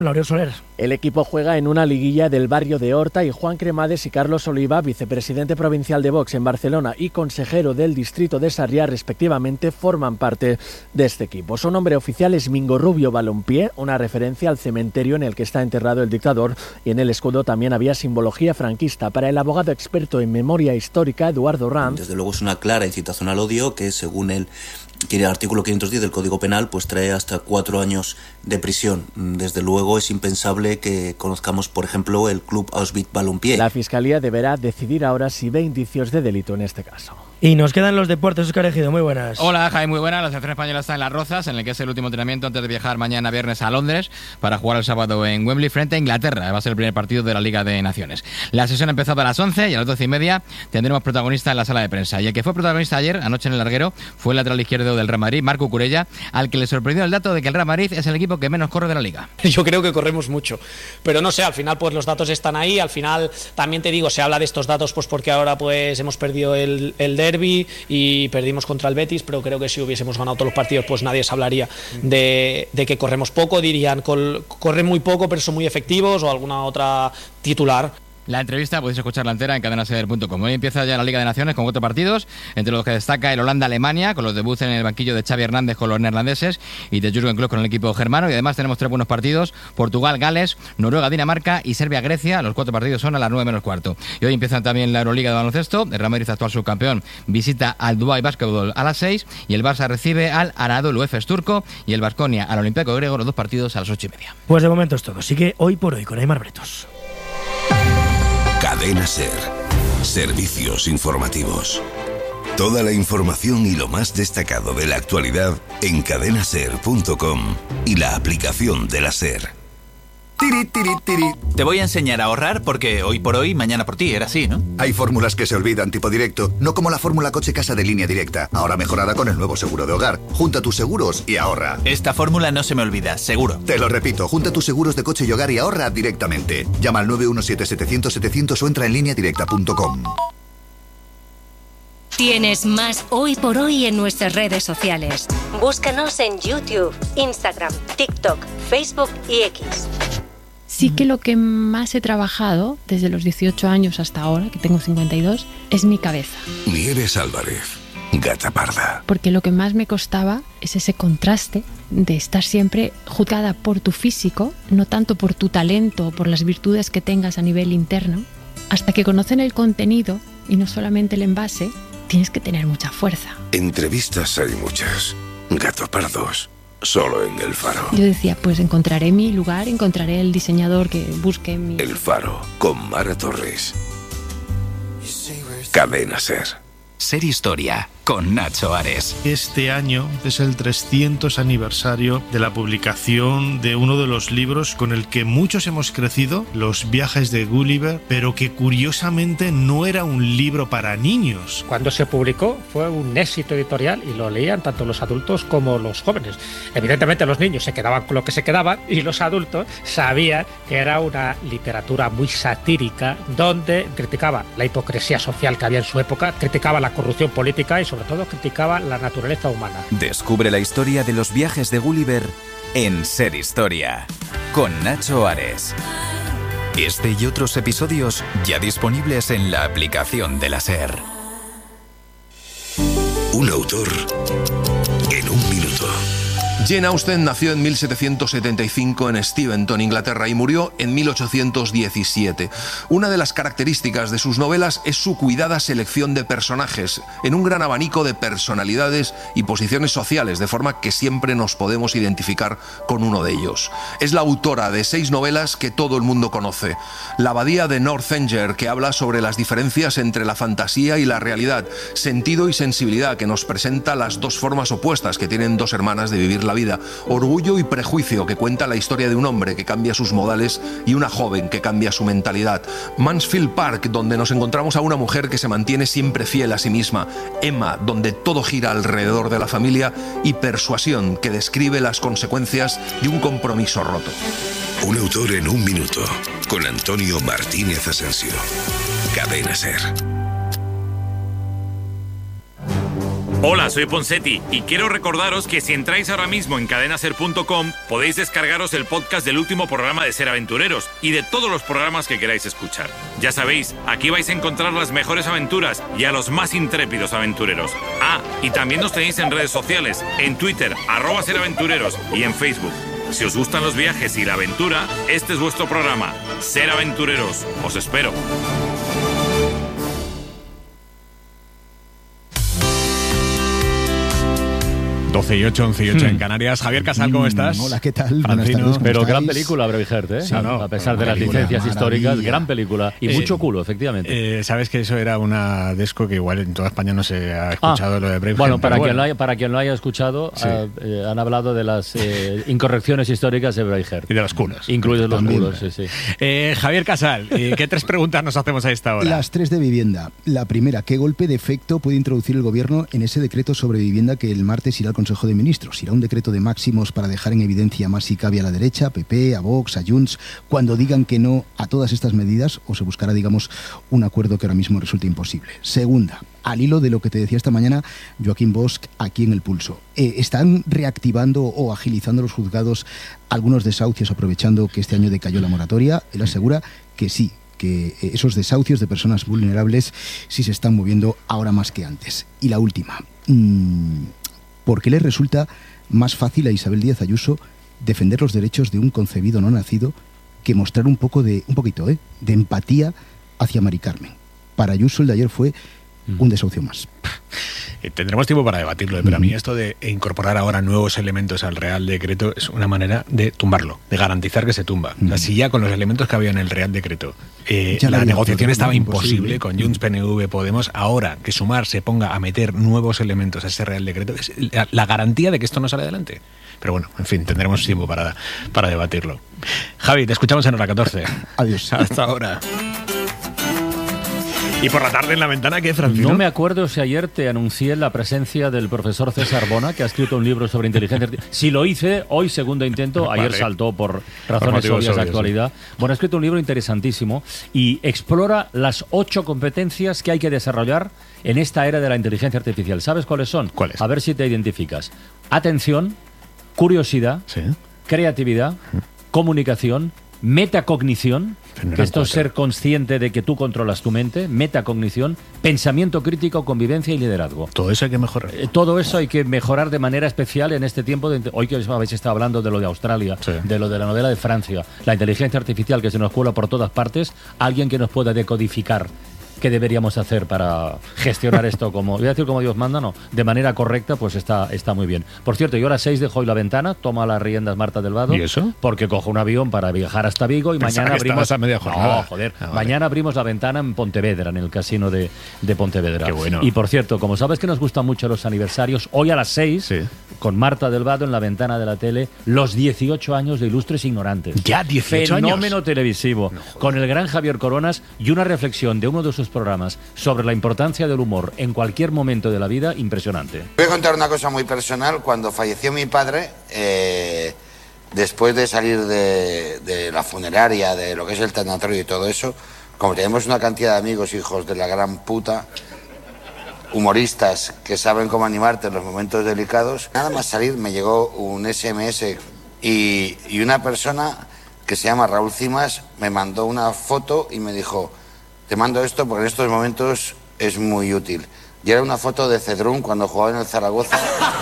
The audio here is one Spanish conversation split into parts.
Laureano Soler. El equipo juega en una liguilla del barrio de Horta y Juan Cremades y Carlos Oliva, vicepresidente provincial de Vox en Barcelona y consejero del distrito de Sarriá respectivamente, forman parte de este equipo. Su nombre oficial es Mingo Rubio Balompié, una referencia al cementerio en el que está enterrado el dictador, y en el escudo también había simbología franquista. Para el abogado experto en memoria histórica Eduardo Ranz, desde luego es una clara incitación al odio que, según él, el artículo 510 del Código Penal, pues trae hasta 4 años de prisión. Desde luego es impensable que conozcamos, por ejemplo, el club Auschwitz Balompié. La Fiscalía deberá decidir ahora si ve indicios de delito en este caso. Y nos quedan los deportes. Óscar Ejido, muy buenas. Hola, Jaime, muy buenas. La selección española está en Las Rozas, en el que es el último entrenamiento antes de viajar mañana viernes a Londres para jugar el sábado en Wembley frente a Inglaterra. Va a ser el primer partido de la Liga de Naciones. La sesión ha empezado a las 11 y a las 12:30 tendremos protagonista en la sala de prensa. Y el que fue protagonista ayer, anoche en el larguero, fue el lateral izquierdo del Real Madrid, Marco Curella, al que le sorprendió el dato de que el Real Madrid es el equipo que menos corre de la Liga. Yo creo que corremos mucho, pero no sé, al final pues los datos están ahí. Al final también te digo, se habla de estos datos pues porque ahora pues hemos perdido el derbi y perdimos contra el Betis, pero creo que si hubiésemos ganado todos los partidos pues nadie se hablaría de que corremos poco. Dirían corren muy poco pero son muy efectivos, o alguna otra titular. La entrevista podéis escucharla entera en cadenaser.com. Hoy empieza ya la Liga de Naciones con 4 partidos, entre los que destaca el Holanda-Alemania, con los debuts en el banquillo de Xavi Hernández con los neerlandeses y de Jürgen Klopp con el equipo germano. Y además tenemos 3 buenos partidos: Portugal-Gales, Noruega-Dinamarca y Serbia-Grecia. Los 4 partidos son a las 9 menos cuarto. Y hoy empieza también la Euroliga de baloncesto. El Real Madrid, actual subcampeón, visita al Dubai Basketball a las 6 y el Barça recibe al Anadolu Efes turco y el Baskonia al Olympiacos griego. Los 2 partidos a las 8:30. Pues de momento es todo. Sigue Hoy por Hoy con Aimar Bretos. Cadena Ser. Servicios informativos. Toda la información y lo más destacado de la actualidad en cadenaser.com y la aplicación de la Ser. Tiri, tiri, tiri. Te voy a enseñar a ahorrar porque hoy por hoy, mañana por ti, era así, ¿no? Hay fórmulas que se olvidan tipo directo, no como la fórmula coche-casa de Línea Directa, ahora mejorada con el nuevo seguro de hogar. Junta tus seguros y ahorra. Esta fórmula no se me olvida, seguro. Te lo repito, junta tus seguros de coche y hogar y ahorra directamente. Llama al 917-700-700 o entra en lineadirecta.com. Tienes más Hoy por Hoy en nuestras redes sociales. Búscanos en YouTube, Instagram, TikTok, Facebook y X. Sí que lo que más he trabajado desde los 18 años hasta ahora, que tengo 52, es mi cabeza. Nieves Álvarez, Gata Parda. Porque lo que más me costaba es ese contraste de estar siempre juzgada por tu físico, no tanto por tu talento o por las virtudes que tengas a nivel interno. Hasta que conocen el contenido y no solamente el envase, tienes que tener mucha fuerza. Entrevistas hay muchas. Gato Pardos. Solo en El Faro. Yo decía, pues encontraré mi lugar, encontraré el diseñador que busque mi... El Faro, con Mara Torres. Cadena Ser. Ser Historia, con Nacho Ares. Este año es el 300 aniversario de la publicación de uno de los libros con el que muchos hemos crecido, Los viajes de Gulliver, pero que curiosamente no era un libro para niños. Cuando se publicó fue un éxito editorial y lo leían tanto los adultos como los jóvenes. Evidentemente los niños se quedaban con lo que se quedaban y los adultos sabían que era una literatura muy satírica donde criticaba la hipocresía social que había en su época, criticaba la corrupción política y sobre todo criticaba la naturaleza humana. Descubre la historia de los viajes de Gulliver en Ser Historia, con Nacho Ares. Este y otros episodios ya disponibles en la aplicación de la Ser. Un autor en un minuto. Jane Austen nació en 1775 en Steventon, Inglaterra, y murió en 1817. Una de las características de sus novelas es su cuidada selección de personajes, en un gran abanico de personalidades y posiciones sociales, de forma que siempre nos podemos identificar con uno de ellos. Es la autora de 6 novelas que todo el mundo conoce. La abadía de Northanger, que habla sobre las diferencias entre la fantasía y la realidad. Sentido y sensibilidad, que nos presenta las 2 formas opuestas que tienen 2 hermanas de vivir la vida. Orgullo y prejuicio, que cuenta la historia de un hombre que cambia sus modales y una joven que cambia su mentalidad. Mansfield Park, donde nos encontramos a una mujer que se mantiene siempre fiel a sí misma. Emma, donde todo gira alrededor de la familia. Y Persuasión, que describe las consecuencias de un compromiso roto. Un autor en un minuto, con Antonio Martínez Asensio. Cadena Ser. Hola, soy Ponsetti y quiero recordaros que si entráis ahora mismo en cadenaser.com podéis descargaros el podcast del último programa de Ser Aventureros y de todos los programas que queráis escuchar. Ya sabéis, aquí vais a encontrar las mejores aventuras y a los más intrépidos aventureros. Y también nos tenéis en redes sociales, en Twitter, @seraventureros y en Facebook. Si os gustan los viajes y la aventura, este es vuestro programa. Ser Aventureros. Os espero. ...12 y 8, 11 y 8 en Canarias. Javier Casal, ¿cómo estás? Hola, ¿qué tal? Buenas Francino. tardes, ¿cómo Pero estáis? gran película, Braveheart, ¿eh? Sí, A pesar de las licencias históricas, gran película. Y mucho culo, efectivamente. Sabes que eso era una desco que igual en toda España no se ha escuchado lo de Braveheart. Bueno, para quien lo haya escuchado, sí. Han hablado de las incorrecciones históricas de Braveheart. Y de los culos. Incluidos los culos, sí, sí. Javier Casal, ¿qué 3 preguntas nos hacemos a esta hora? Las 3 de vivienda. La primera, ¿qué golpe de efecto puede introducir el Gobierno en ese decreto sobre vivienda que el martes irá al Consejo de Ministros? ¿Irá un decreto de máximos para dejar en evidencia más si cabe a la derecha, a PP, a Vox, a Junts, cuando digan que no a todas estas medidas, o se buscará, digamos, un acuerdo que ahora mismo resulta imposible? Segunda, al hilo de lo que te decía esta mañana Joaquín Bosch aquí en El Pulso, ¿están reactivando o agilizando los juzgados algunos desahucios aprovechando que este año decayó la moratoria? Él asegura que sí, que esos desahucios de personas vulnerables sí se están moviendo ahora más que antes. Y la última, ¿por qué le resulta más fácil a Isabel Díaz Ayuso defender los derechos de un concebido no nacido que mostrar un poquito de empatía hacia Mari Carmen? Para Ayuso el de ayer fue un desahucio más. Tendremos tiempo para debatirlo, pero a mí esto de incorporar ahora nuevos elementos al Real Decreto es una manera de tumbarlo, de garantizar que se tumba. O sea, si ya con los elementos que había en el Real Decreto la negociación estaba imposible con Junts, PNV, Podemos, ahora que Sumar se ponga a meter nuevos elementos a ese Real Decreto es la garantía de que esto no sale adelante. Pero bueno, en fin, tendremos tiempo para debatirlo. Javi, te escuchamos en hora 14. Adiós. Hasta ahora. ¿Y por la tarde en la ventana qué, Francino? No me acuerdo si ayer te anuncié la presencia del profesor César Bona, que ha escrito un libro sobre inteligencia artificial. Si lo hice, hoy segundo intento, ayer saltó por razones obvias de actualidad. Sí. Bueno, ha escrito un libro interesantísimo y explora las 8 competencias que hay que desarrollar en esta era de la inteligencia artificial. ¿Sabes cuáles son? ¿Cuáles? A ver si te identificas. Atención, curiosidad, creatividad, comunicación, metacognición, que esto es ser consciente de que tú controlas tu mente, metacognición, pensamiento crítico, convivencia y liderazgo. Todo eso hay que mejorar. Todo eso hay que mejorar de manera especial en este tiempo. Hoy que habéis estado hablando de lo de Australia, de lo de la novela de Francia, la inteligencia artificial que se nos cuela por todas partes, alguien que nos pueda decodificar qué deberíamos hacer para gestionar esto como, voy a decir como Dios manda, no, de manera correcta, pues está muy bien. Por cierto, yo a las 6 dejo hoy la ventana, toma las riendas Marta del Vado. ¿Y eso? Porque cojo un avión para viajar hasta Vigo y mañana abrimos... a media jornada. No, joder. Mañana abrimos la ventana en Pontevedra, en el casino de Pontevedra. Qué bueno. Y por cierto, como sabes que nos gustan mucho los aniversarios, hoy a las 6, con Marta del Vado en la ventana de la tele, los 18 años de Ilustres Ignorantes. Ya, 18 años. Fenómeno televisivo. Con el gran Javier Coronas y una reflexión de uno de sus programas sobre la importancia del humor en cualquier momento de la vida, impresionante. Voy a contar una cosa muy personal. Cuando falleció mi padre, después de salir de la funeraria, de lo que es el tanatorio y todo eso, como tenemos una cantidad de amigos, hijos de la gran puta, humoristas que saben cómo animarte en los momentos delicados, nada más salir me llegó un SMS y una persona que se llama Raúl Cimas me mandó una foto y me dijo: te mando esto porque en estos momentos es muy útil. Y era una foto de Cedrún cuando jugaba en el Zaragoza.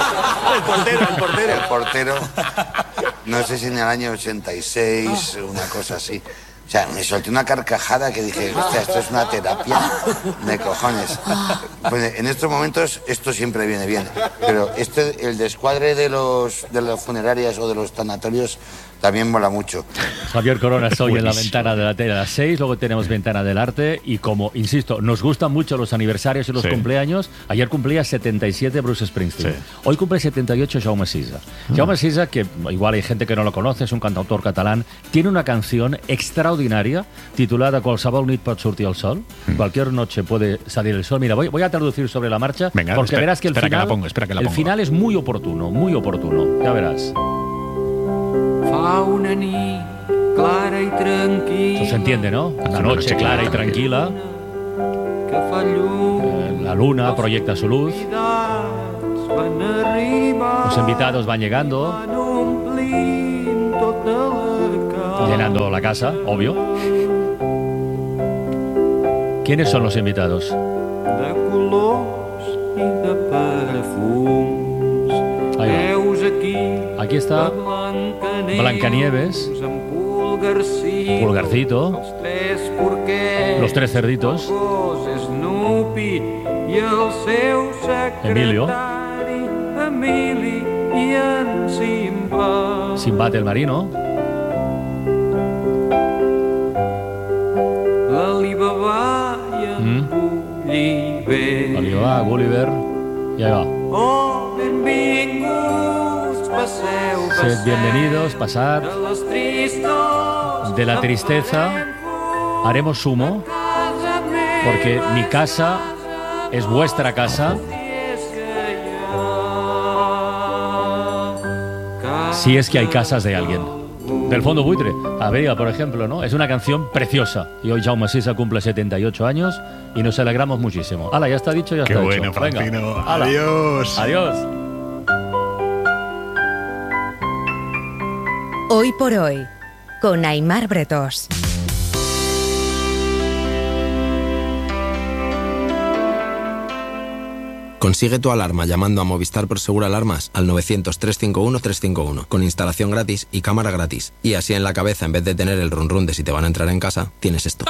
El portero. No sé si en el año 86, una cosa así. O sea, me solté una carcajada que dije, hostia, esto es una terapia de cojones. Pues en estos momentos esto siempre viene bien. Pero el descuadre de las funerarias o de los tanatorios también mola mucho. Javier Coronas hoy en la ventana de la tele a las 6, luego tenemos ventana del arte y como, insisto, nos gustan mucho los aniversarios y los cumpleaños, ayer cumplía 77 Bruce Springsteen, hoy cumple 78 Jaume Sisa. Jaume Sisa, que igual hay gente que no lo conoce, es un cantautor catalán, tiene una canción extraordinaria titulada Qualsevol nit pot sortir el sol, cualquier noche puede salir el sol. Mira, voy a traducir sobre la marcha. Venga, porque verás que el final es muy oportuno, ya verás. Fa una nit clara y tranquila. Eso se entiende, ¿no? Una noche clara y tranquila. La luna proyecta su luz. Los invitados van llegando, llenando la casa, obvio. ¿Quiénes son los invitados? Ahí va. Aquí está Blancanieves, Pulgarcito, los tres cerditos, Emilio, Simbad el marino, Alibaba, Gulliver, y ahí va. Sed bienvenidos, pasad. De la tristeza haremos sumo, porque mi casa es vuestra casa. Si es que hay casas de alguien. Del Fondo Buitre, Averia, por ejemplo, ¿no? Es una canción preciosa. Y hoy Jaume Sisa cumple 78 años y nos alegramos muchísimo. ¡Hala, ya está dicho, ya está bueno, hecho! Francino. Venga. ¡Hala! Adiós. Adiós. Hoy por hoy, con Aimar Bretós. Consigue tu alarma llamando a Movistar Prosegur Alarmas al 900-351-351 con instalación gratis y cámara gratis. Y así en la cabeza, en vez de tener el run run de si te van a entrar en casa, tienes esto.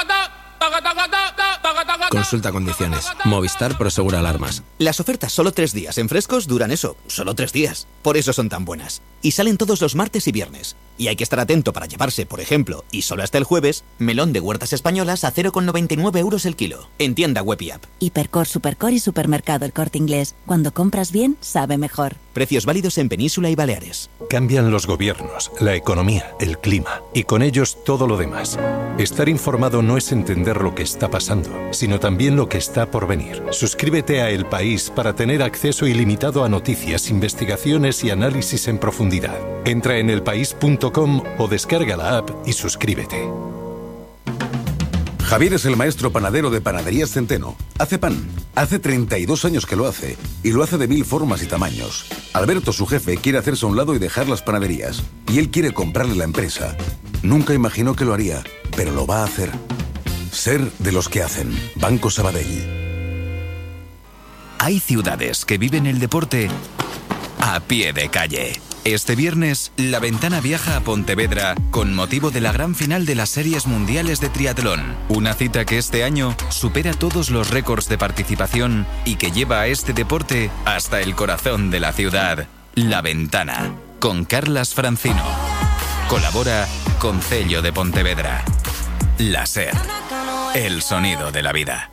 Consulta condiciones. Movistar Prosegur Alarmas. Las ofertas solo 3 días en Frescos duran eso, solo 3 días. Por eso son tan buenas. Y salen todos los martes y viernes. Y hay que estar atento para llevarse, por ejemplo, y solo hasta el jueves, melón de Huertas Españolas a 0,99 € el kilo. En tienda web y app. Hipercor, Supercor y Supermercado El Corte Inglés. Cuando compras bien, sabe mejor. Precios válidos en Península y Baleares. Cambian los gobiernos, la economía, el clima y con ellos todo lo demás. Estar informado no es entender lo que está pasando, sino también lo que está por venir. Suscríbete a El País para tener acceso ilimitado a noticias, investigaciones y análisis en profundidad. Entra en elpaís.com o descarga la app y suscríbete. Javier es el maestro panadero de Panaderías Centeno. Hace pan. Hace 32 años que lo hace. Y lo hace de 1000 formas y tamaños. Alberto, su jefe, quiere hacerse a un lado y dejar las panaderías. Y él quiere comprarle la empresa. Nunca imaginó que lo haría, pero lo va a hacer. Ser de los que hacen. Banco Sabadell. Hay ciudades que viven el deporte a pie de calle. Este viernes, La Ventana viaja a Pontevedra con motivo de la gran final de las Series Mundiales de Triatlón. Una cita que este año supera todos los récords de participación y que lleva a este deporte hasta el corazón de la ciudad. La Ventana, con Carlas Francino. Colabora Concello de Pontevedra. La SER, el sonido de la vida.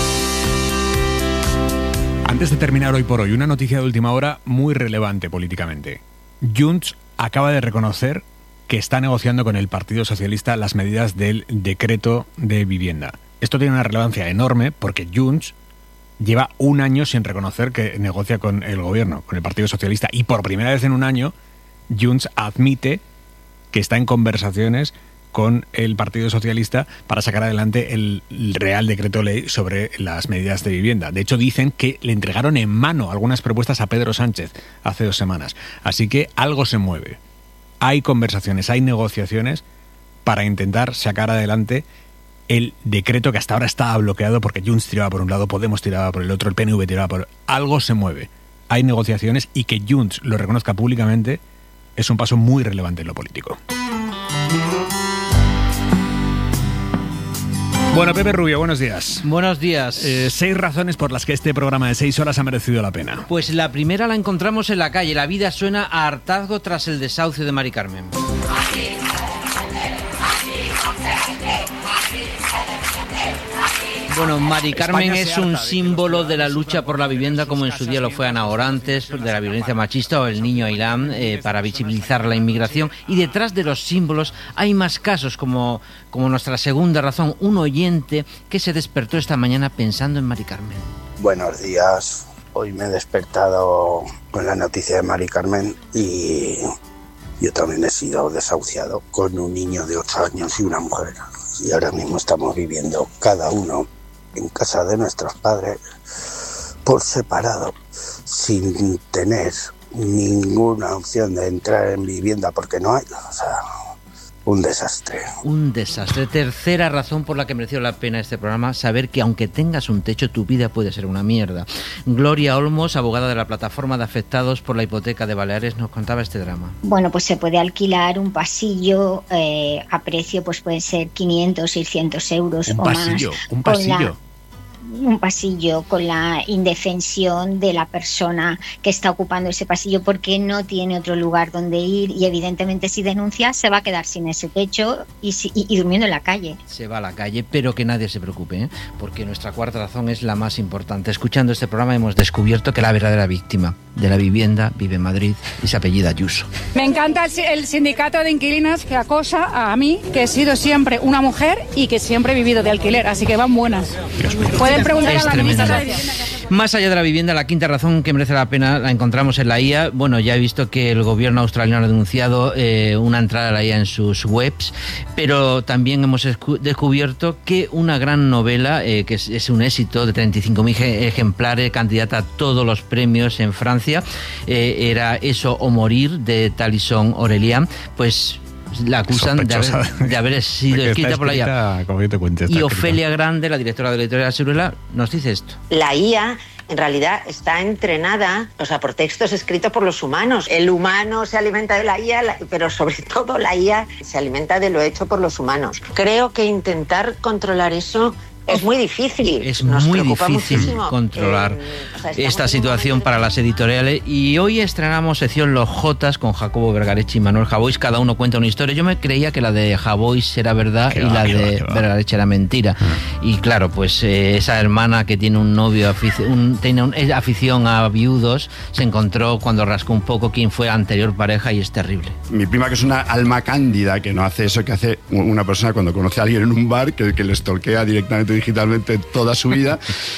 Antes de terminar hoy por hoy, una noticia de última hora muy relevante políticamente. Junts acaba de reconocer que está negociando con el Partido Socialista las medidas del decreto de vivienda. Esto tiene una relevancia enorme porque Junts lleva un año sin reconocer que negocia con el gobierno, con el Partido Socialista, y por primera vez en un año Junts admite que está en conversaciones con el Partido Socialista para sacar adelante el Real Decreto Ley sobre las medidas de vivienda. De hecho, dicen que le entregaron en mano algunas propuestas a Pedro Sánchez hace 2 semanas. Así que algo se mueve. Hay conversaciones, hay negociaciones para intentar sacar adelante el decreto que hasta ahora estaba bloqueado porque Junts tiraba por un lado, Podemos tiraba por el otro, el PNV tiraba por... Algo se mueve. Hay negociaciones y que Junts lo reconozca públicamente es un paso muy relevante en lo político. Bueno, Pepe Rubio, buenos días. Buenos días. 6 razones por las que este programa de 6 horas ha merecido la pena. Pues la primera la encontramos en la calle. La vida suena a hartazgo tras el desahucio de Mari Carmen. Bueno, Mari Carmen es un símbolo de la lucha por la vivienda, como en su día lo fue Ana Orantes, de la violencia machista, o el niño Ailán, para visibilizar la inmigración. Y detrás de los símbolos hay más casos, como nuestra segunda razón, un oyente que se despertó esta mañana pensando en Mari Carmen. Buenos días. Hoy me he despertado con la noticia de Mari Carmen y yo también he sido desahuciado con un niño de 8 años y una mujer. Y ahora mismo estamos viviendo cada uno en casa de nuestros padres por separado, sin tener ninguna opción de entrar en vivienda porque no hay, o sea, un desastre. Un desastre. Tercera razón por la que mereció la pena este programa, saber que aunque tengas un techo, tu vida puede ser una mierda. Gloria Olmos, abogada de la plataforma de afectados por la hipoteca de Baleares, nos contaba este drama. Bueno, pues se puede alquilar un pasillo a precio, pues pueden ser 500, 600 euros o más. Un pasillo. Un pasillo con la indefensión de la persona que está ocupando ese pasillo porque no tiene otro lugar donde ir y evidentemente si denuncia se va a quedar sin ese techo y durmiendo en la calle. Se va a la calle, pero que nadie se preocupe, porque nuestra cuarta razón es la más importante. Escuchando este programa hemos descubierto que la verdadera víctima de la vivienda vive en Madrid y se apellida Ayuso. Me encanta el sindicato de inquilinas que acosa a mí, que he sido siempre una mujer y que siempre he vivido de alquiler, así que van buenas. Pueden preguntar a la ministra. Más allá de la vivienda, la quinta razón que merece la pena la encontramos en la IA. Bueno, ya he visto que el gobierno australiano ha denunciado una entrada a la IA en sus webs, pero también hemos descubierto que una gran novela, que es un éxito de 35.000 ejemplares, candidata a todos los premios en Francia, era Eso o morir, de Talison Aurelian, pues la acusan de haber sido escrita por la IA. Y Ofelia Grande, la directora de la editorial Siruela, nos dice esto. La IA en realidad está entrenada, por textos escritos por los humanos. El humano se alimenta de la IA, pero sobre todo la IA se alimenta de lo hecho por los humanos. Creo que intentar controlar eso es muy difícil. Es muy difícil controlar esta situación para las editoriales. Y hoy estrenamos sección Los Jotas con Jacobo Vergareche y Manuel Javois. Cada uno cuenta una historia. Yo me creía que la de Javois era verdad y la de Vergareche era mentira. Y claro, pues esa hermana que tiene un novio, tiene afición a viudos, se encontró cuando rascó un poco quién fue la anterior pareja y es terrible. Mi prima, que es una alma cándida, que no hace eso que hace una persona cuando conoce a alguien en un bar, que le stalkea directamente digitalmente toda su vida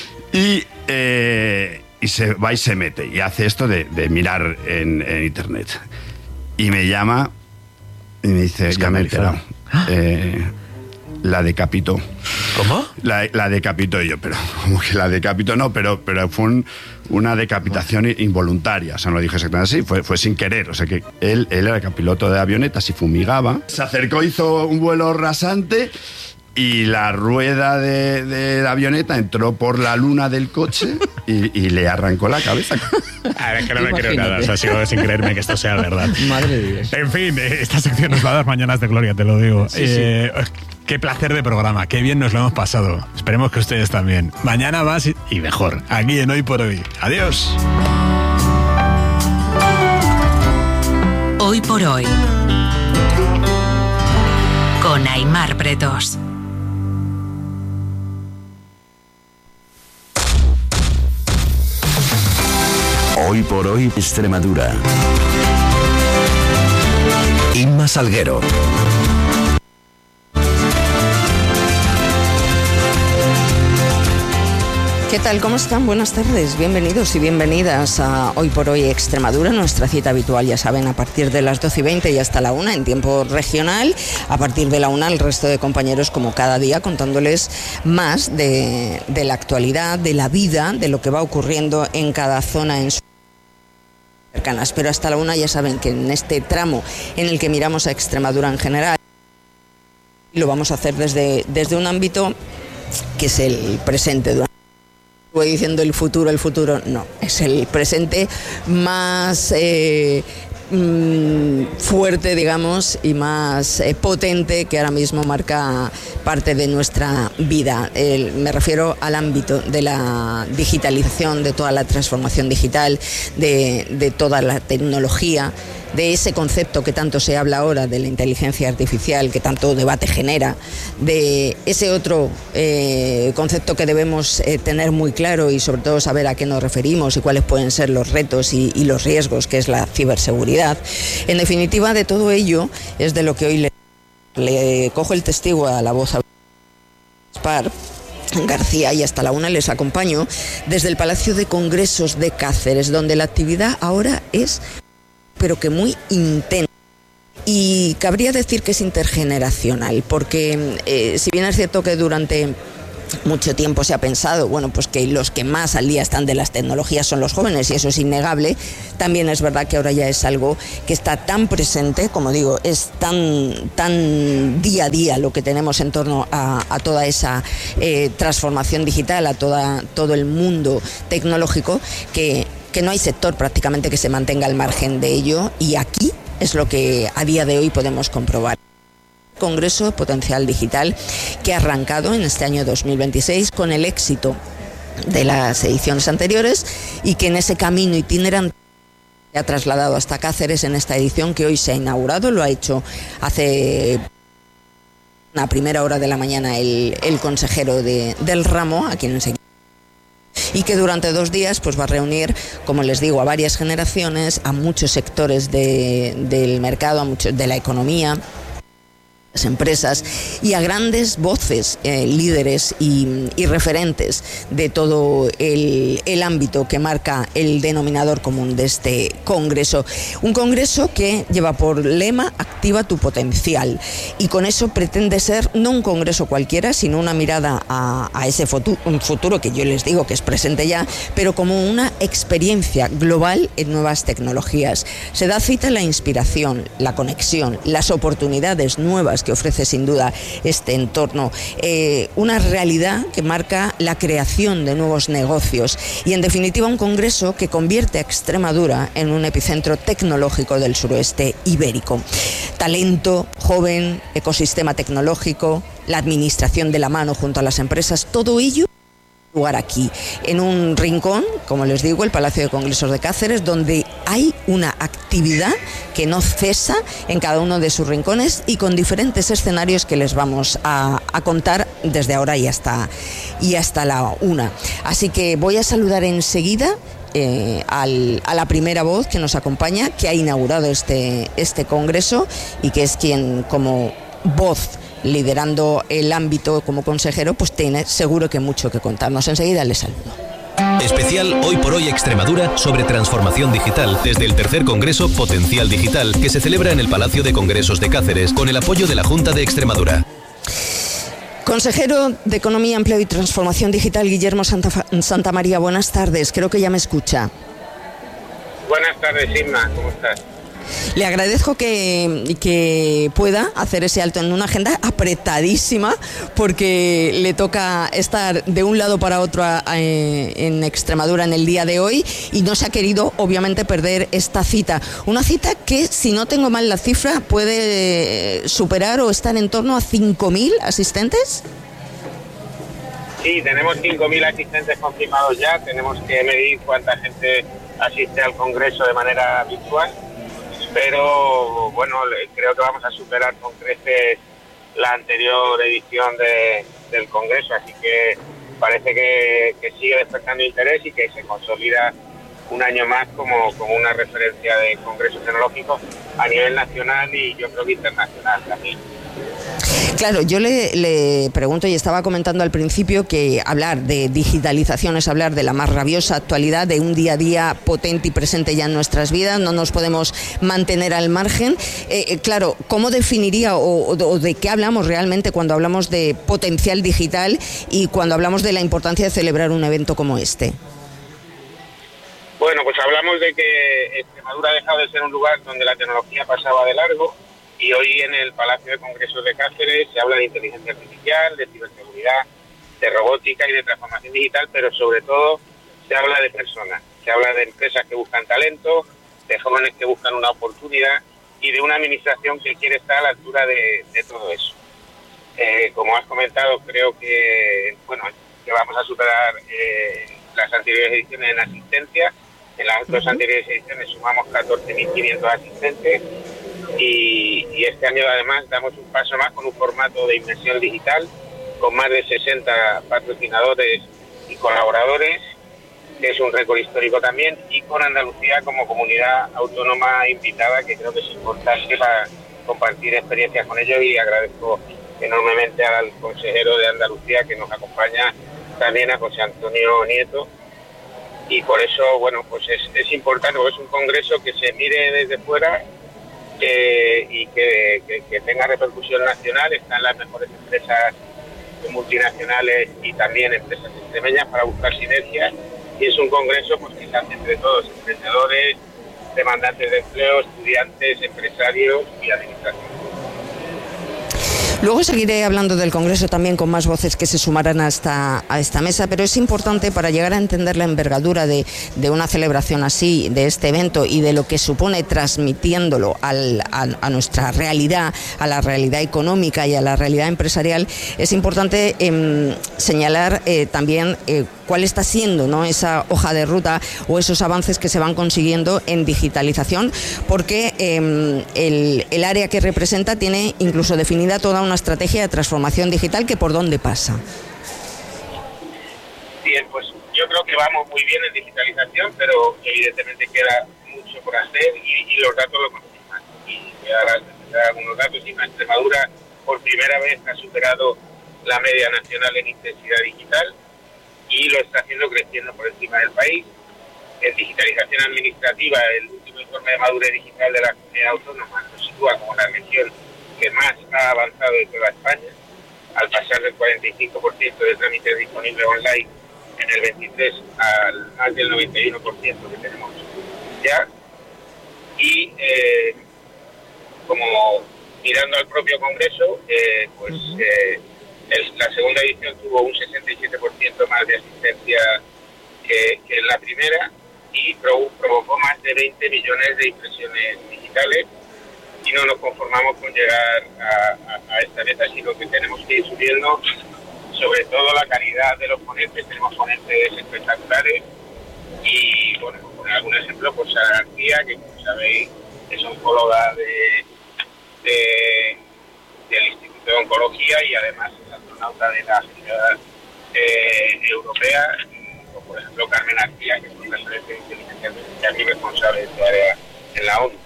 y se va y se mete y hace esto de mirar en internet y me llama y me dice, ya me he enterado, la decapitó. ¿Cómo? La decapitó. Y yo, pero ¿cómo que la decapitó? No, pero fue una decapitación involuntaria, o sea, no lo dije exactamente así, fue sin querer, o sea que él era piloto de avionetas y fumigaba, se acercó, hizo un vuelo rasante y la rueda de la avioneta entró por la luna del coche y le arrancó la cabeza. A ver, que no me creo nada, o sea, sigo sin creerme que esto sea verdad. Madre de Dios. En fin, esta sección nos va a dar mañanas de gloria, te lo digo. Sí. Qué placer de programa, qué bien nos lo hemos pasado. Esperemos que ustedes también. Mañana más y mejor, aquí en Hoy por Hoy. Adiós. Hoy por Hoy, con Aimar Bretos. Hoy por Hoy, Extremadura. Inma Salguero. ¿Qué tal? ¿Cómo están? Buenas tardes. Bienvenidos y bienvenidas a Hoy por Hoy Extremadura, nuestra cita habitual, ya saben, a partir de las 12:20 y hasta la 1 en tiempo regional. A partir de la 1 el resto de compañeros, como cada día, contándoles más de la actualidad, de la vida, de lo que va ocurriendo en cada zona en su cercanas. Pero hasta la 1 ya saben que en este tramo en el que miramos a Extremadura en general, lo vamos a hacer desde un ámbito que es el presente. Voy diciendo el futuro no, es el presente más fuerte, digamos, y más potente que ahora mismo marca parte de nuestra vida. Me refiero al ámbito de la digitalización, de toda la transformación digital, de toda la tecnología, de ese concepto que tanto se habla ahora, de la inteligencia artificial, que tanto debate genera, de ese otro concepto que debemos tener muy claro y sobre todo saber a qué nos referimos y cuáles pueden ser los retos y los riesgos, que es la ciberseguridad. En definitiva, de todo ello es de lo que hoy le cojo el testigo a la voz García, y hasta la 1 les acompaño desde el Palacio de Congresos de Cáceres, donde la actividad ahora es pero que muy intensa. Y cabría decir que es intergeneracional, porque si bien es cierto que durante mucho tiempo se ha pensado, bueno, pues que los que más al día están de las tecnologías son los jóvenes, y eso es innegable. También es verdad que ahora ya es algo que está tan presente, como digo, es tan día a día lo que tenemos en torno a toda esa transformación digital, a todo el mundo tecnológico, que no hay sector prácticamente que se mantenga al margen de ello, y aquí es lo que a día de hoy podemos comprobar. Congreso Potencial Digital, que ha arrancado en este año 2026 con el éxito de las ediciones anteriores, y que en ese camino itinerante se ha trasladado hasta Cáceres en esta edición que hoy se ha inaugurado. Lo ha hecho hace una primera hora de la mañana el consejero del ramo, a quien enseguida, y que durante 2 días pues va a reunir, como les digo, a varias generaciones, a muchos sectores del mercado, a muchos de la economía, las empresas, y a grandes voces, líderes y referentes de todo el ámbito que marca el denominador común de este congreso. Un congreso que lleva por lema "Activa tu potencial", y con eso pretende ser no un congreso cualquiera, sino una mirada a ese futuro que yo les digo que es presente ya, pero como una experiencia global en nuevas tecnologías. Se da cita en la inspiración, la conexión, las oportunidades nuevas que ofrece sin duda este entorno, una realidad que marca la creación de nuevos negocios, y en definitiva un congreso que convierte a Extremadura en un epicentro tecnológico del suroeste ibérico. Talento, joven, ecosistema tecnológico, la administración de la mano junto a las empresas, todo ello lugar aquí, en un rincón, como les digo, el Palacio de Congresos de Cáceres, donde hay una actividad que no cesa en cada uno de sus rincones, y con diferentes escenarios que les vamos a contar desde ahora y hasta la 1. Así que voy a saludar enseguida a la primera voz que nos acompaña, que ha inaugurado este congreso, y que es quien, como voz liderando el ámbito como consejero, pues tiene seguro que mucho que contarnos. Enseguida les saludo. Especial Hoy por Hoy Extremadura sobre transformación digital desde el tercer Congreso Potencial Digital, que se celebra en el Palacio de Congresos de Cáceres con el apoyo de la Junta de Extremadura. Consejero de Economía, Empleo y Transformación Digital, Guillermo Santamaría, buenas tardes, creo que ya me escucha. Buenas tardes, Inma, ¿cómo estás? Le agradezco que pueda hacer ese alto en una agenda apretadísima, porque le toca estar de un lado para otro en Extremadura en el día de hoy, y no se ha querido obviamente perder esta cita. Una cita que, si no tengo mal la cifra, puede superar o estar en torno a 5.000 asistentes. Sí, tenemos 5.000 asistentes confirmados ya. Tenemos que medir cuánta gente asiste al Congreso de manera virtual, pero bueno, creo que vamos a superar con creces la anterior edición del Congreso, así que parece que sigue despertando interés y que se consolida un año más como una referencia de Congreso Tecnológico a nivel nacional y yo creo que internacional también. Claro, yo le pregunto, y estaba comentando al principio, que hablar de digitalización es hablar de la más rabiosa actualidad, de un día a día potente y presente ya en nuestras vidas, no nos podemos mantener al margen. Claro, ¿cómo definiría o de qué hablamos realmente cuando hablamos de potencial digital y cuando hablamos de la importancia de celebrar un evento como este? Bueno, pues hablamos de que Extremadura ha dejado de ser un lugar donde la tecnología pasaba de largo, y hoy en el Palacio de Congresos de Cáceres se habla de inteligencia artificial, de ciberseguridad, de robótica y de transformación digital, pero sobre todo se habla de personas, se habla de empresas que buscan talento, de jóvenes que buscan una oportunidad y de una administración que quiere estar a la altura de todo eso. Como has comentado, creo que vamos a superar las anteriores ediciones en asistencia. En las dos anteriores ediciones sumamos 14.500 asistentes. Y este año además damos un paso más con un formato de inmersión digital con más de 60 patrocinadores y colaboradores, que es un récord histórico también, y con Andalucía como comunidad autónoma invitada, que creo que es importante para compartir experiencias con ellos, y agradezco enormemente al consejero de Andalucía que nos acompaña, también a José Antonio Nieto, y por eso pues es importante, porque es un congreso que se mire desde fuera y que tenga repercusión nacional. Están las mejores empresas multinacionales y también empresas extremeñas para buscar sinergias, y es un congreso pues que se hace entre todos, emprendedores, demandantes de empleo, estudiantes, empresarios y administración. Luego seguiré hablando del Congreso también con más voces que se sumarán a esta mesa, pero es importante para llegar a entender la envergadura de una celebración así, de este evento y de lo que supone transmitiéndolo a nuestra realidad, a la realidad económica y a la realidad empresarial. Es importante señalar también cuál está siendo, ¿no?, esa hoja de ruta o esos avances que se van consiguiendo en digitalización, porque el área que representa tiene incluso definida toda una estrategia de transformación digital que por dónde pasa. Bien, pues yo creo que vamos muy bien en digitalización, pero evidentemente queda mucho por hacer y los datos lo confirman. Y voy a dar algunos datos. Y Extremadura por primera vez ha superado la media nacional en intensidad digital y lo está haciendo creciendo por encima del país. En digitalización administrativa, el último informe de madurez digital de la Comunidad Autónoma nos sitúa como la región que más ha avanzado de toda España, al pasar del 45% de trámites disponibles online en el 23 al más del 91% que tenemos ya. Y como mirando al propio Congreso, la segunda edición tuvo un 67% más de asistencia que en la primera y provocó más de 20 millones de impresiones digitales. Y no nos conformamos con llegar a esta meta, sino que tenemos que ir subiendo sobre todo la calidad de los ponentes. Tenemos ponentes espectaculares y, bueno, por poner algún ejemplo, pues Sara García, que como sabéis es oncóloga del Instituto de Oncología y además es astronauta de la Agencia Europea, o por ejemplo Carmen García, que es un referente de inteligencia artificial y responsable de esta área en la ONU.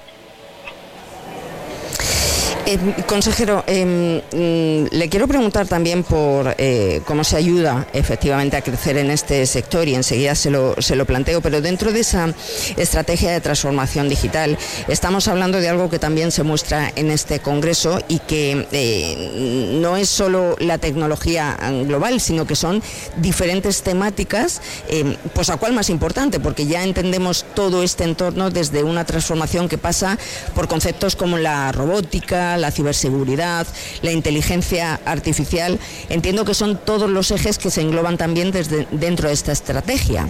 Consejero, le quiero preguntar también por cómo se ayuda efectivamente a crecer en este sector y enseguida se lo planteo, pero dentro de esa estrategia de transformación digital estamos hablando de algo que también se muestra en este congreso y que no es solo la tecnología global, sino que son diferentes temáticas, pues a cuál más importante, porque ya entendemos todo este entorno desde una transformación que pasa por conceptos como la robótica, la ciberseguridad, la inteligencia artificial. Entiendo que son todos los ejes que se engloban también dentro de esta estrategia.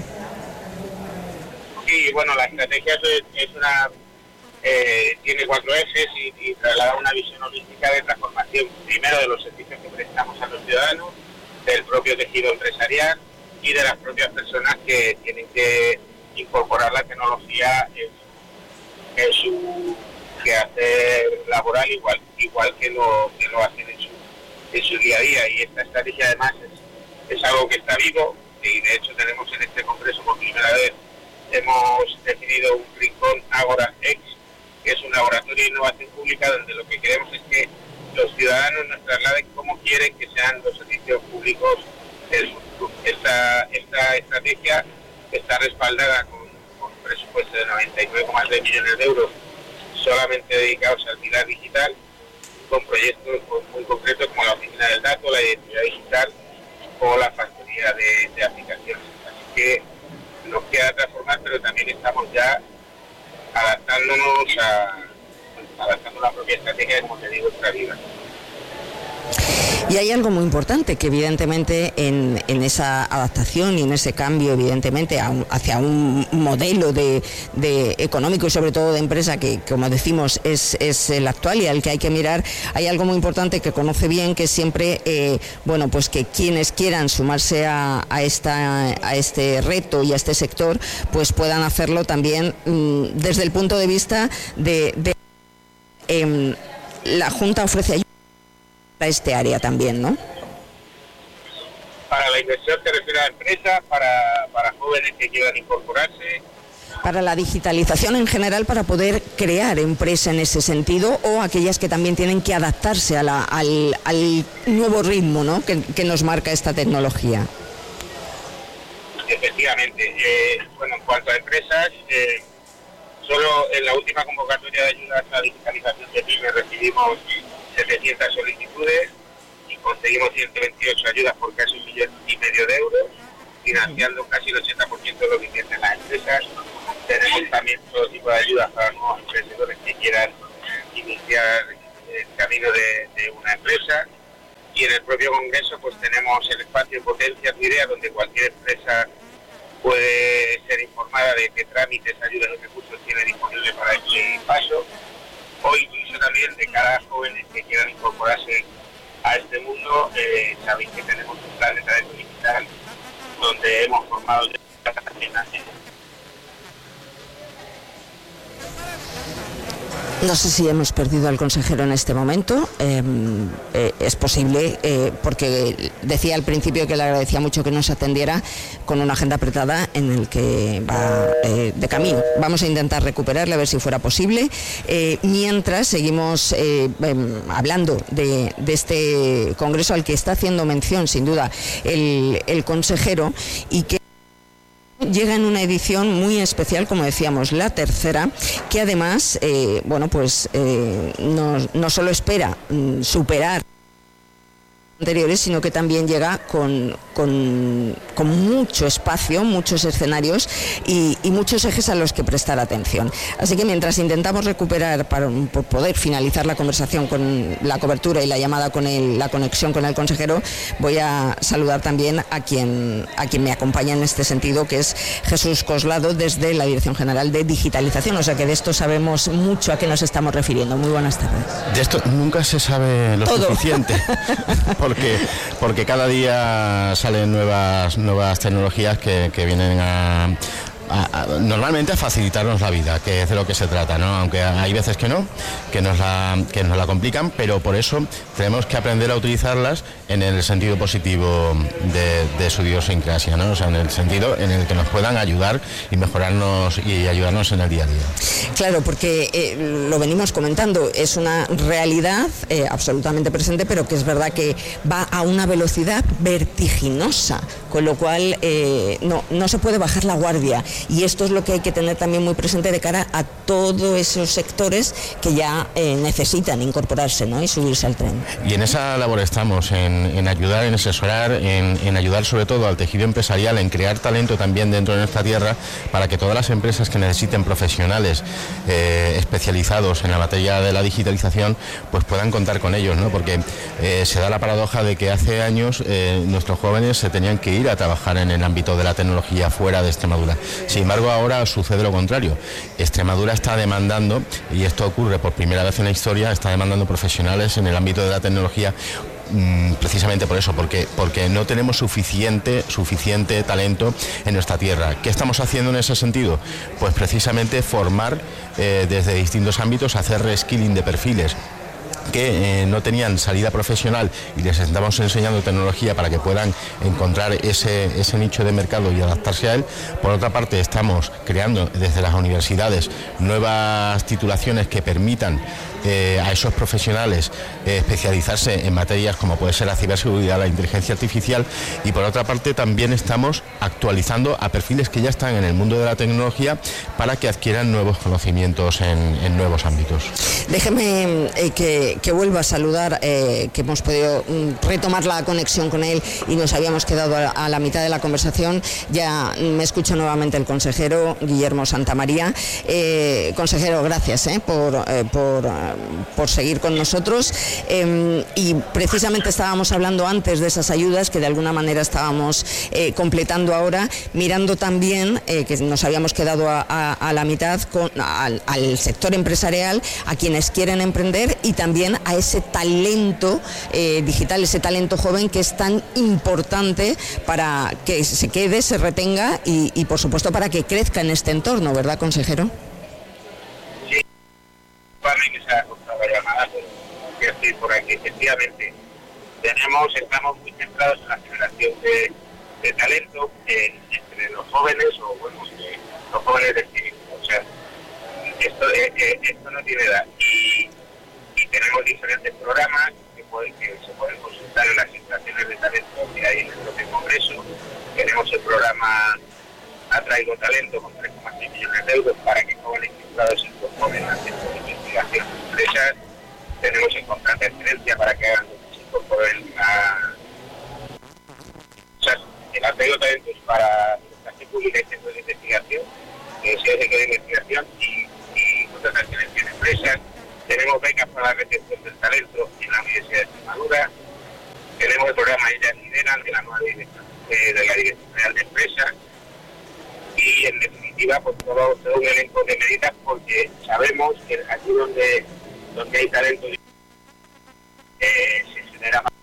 Sí, bueno, la estrategia es una tiene 4 ejes y traslada una visión holística de transformación, primero de los servicios que prestamos a los ciudadanos, del propio tejido empresarial y de las propias personas que tienen que incorporar la tecnología en su quehacer laboral, igual que lo hacen en su día a día. Y esta estrategia además es algo que está vivo, y de hecho tenemos en este congreso por primera vez hemos definido un rincón Ágora X, que es un laboratorio de innovación pública donde lo que queremos es que los ciudadanos nos trasladen cómo quieren que sean los servicios públicos del futuro. Esta estrategia está respaldada con un presupuesto de 99,3 millones de euros solamente dedicados al pilar digital, con proyectos muy concretos como la oficina del dato, la identidad digital o la factoría de aplicaciones. Así que nos queda transformar, pero también estamos ya adaptándonos adaptando la propia estrategia, como te digo, extra vida. Y hay algo muy importante que evidentemente en esa adaptación y en ese cambio evidentemente hacia un modelo de económico y sobre todo de empresa que, como decimos, es el actual y al que hay que mirar, hay algo muy importante que conoce bien, que siempre bueno, pues que quienes quieran sumarse a este reto y a este sector pues puedan hacerlo también desde el punto de vista de la Junta ofrece ayuda para este área también, ¿no? Para la inversión te refieres a empresas, para jóvenes que quieran incorporarse. Para la digitalización en general, para poder crear empresa en ese sentido, o aquellas que también tienen que adaptarse al nuevo ritmo, ¿no?, que nos marca esta tecnología. Efectivamente. Bueno, en cuanto a empresas, solo en la última convocatoria de ayudas a la digitalización de pymes recibimos 700 solicitudes y con conseguimos 128 ayudas por casi 1,5 millones de euros, financiando casi el 80% de lo que invierten las empresas. Tenemos también todo tipo de ayudas para nuevos emprendedores que quieran iniciar el camino de una empresa. Y en el propio Congreso pues tenemos el espacio Potencia tu Idea, donde cualquier empresa puede ser informada de qué trámites, ayudas y recursos tiene disponible para este paso, o incluso también de cada jóvenes que quieran incorporarse a este mundo. Sabéis que tenemos un plan de talento digital donde hemos formado ya también así. No sé si hemos perdido al consejero en este momento, es posible, porque decía al principio que le agradecía mucho que nos atendiera con una agenda apretada en el que va de camino. Vamos a intentar recuperarle a ver si fuera posible. Mientras seguimos hablando de este congreso al que está haciendo mención sin duda el consejero, y que llega en una edición muy especial, como decíamos, la tercera, que además, no solo espera superar anteriores, sino que también llega con mucho espacio, muchos escenarios y muchos ejes a los que prestar atención. Así que mientras intentamos recuperar por poder finalizar la conversación con la cobertura y la llamada con la conexión con el consejero, voy a saludar también a quien me acompaña en este sentido, que es Jesús Coslado, desde la Dirección General de Digitalización. O sea que de esto sabemos mucho a qué nos estamos refiriendo. Muy buenas tardes. De esto nunca se sabe lo suficiente. Porque cada día salen nuevas tecnologías que vienen normalmente a facilitarnos la vida, que es de lo que se trata, ¿no? Aunque hay veces que no, que nos la complican, pero por eso tenemos que aprender a utilizarlas en el sentido positivo de su idiosincrasia, ¿no? O sea, en el sentido en el que nos puedan ayudar y mejorarnos y ayudarnos en el día a día. Claro, porque lo venimos comentando, es una realidad absolutamente presente, pero que es verdad que va a una velocidad vertiginosa, con lo cual no se puede bajar la guardia. Y esto es lo que hay que tener también muy presente de cara a todos esos sectores que ya necesitan incorporarse, ¿no? Y subirse al tren. Y en esa labor estamos, en ayudar, en asesorar, en ayudar sobre todo al tejido empresarial, en crear talento también dentro de nuestra tierra, para que todas las empresas que necesiten profesionales especializados en la materia de la digitalización pues puedan contar con ellos, ¿no? Porque se da la paradoja de que hace años nuestros jóvenes se tenían que ir a trabajar en el ámbito de la tecnología fuera de Extremadura. Sin embargo, ahora sucede lo contrario. Extremadura está demandando, y esto ocurre por primera vez en la historia, está demandando profesionales en el ámbito de la tecnología, precisamente por eso, porque no tenemos suficiente talento en nuestra tierra. ¿Qué estamos haciendo en ese sentido? Pues precisamente formar desde distintos ámbitos, hacer reskilling de perfiles que no tenían salida profesional, y les estamos enseñando tecnología para que puedan encontrar ese nicho de mercado y adaptarse a él. Por otra parte, estamos creando desde las universidades nuevas titulaciones que permitan a esos profesionales especializarse en materias como puede ser la ciberseguridad, la inteligencia artificial, y por otra parte también estamos actualizando a perfiles que ya están en el mundo de la tecnología para que adquieran nuevos conocimientos en nuevos ámbitos. Déjeme que vuelva a saludar, que hemos podido retomar la conexión con él y nos habíamos quedado a la mitad de la conversación. Ya me escucha nuevamente el consejero Guillermo Santamaría. Consejero, gracias por seguir con nosotros, y precisamente estábamos hablando antes de esas ayudas que de alguna manera estábamos completando ahora, mirando también que nos habíamos quedado a la mitad al sector empresarial, a quienes quieren emprender, y también a ese talento digital, ese talento joven que es tan importante para que se quede, se retenga y por supuesto para que crezca en este entorno, ¿verdad, consejero? Que se ha cortado la llamada, pero yo estoy por aquí. Efectivamente, estamos muy centrados en la generación de talento entre los jóvenes, los jóvenes de civil. O sea, esto no tiene edad. Y tenemos diferentes programas que se pueden consultar en las instalaciones de talento que hay en el propio Congreso. Tenemos el programa Atraigo Talento con 3,6 millones de euros para que jóvenes infiltrados se incorporen al centro de investigación de empresas. Tenemos el contrato de excelencia para que se incorporen a Tenemos el programa Ellas Lideran de la nueva dirección de la Dirección General de Empresas y, en definitiva, pues todo un elenco de medidas, porque sabemos que aquí donde hay talento se genera más,